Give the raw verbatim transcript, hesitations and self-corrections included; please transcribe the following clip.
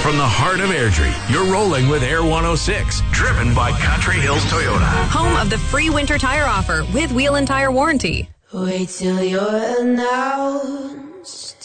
From the heart of Airdrie, you're rolling with Air one oh six, driven by Country Hills Toyota. Home of the free winter tire offer with wheel and tire warranty. Wait till you're announced.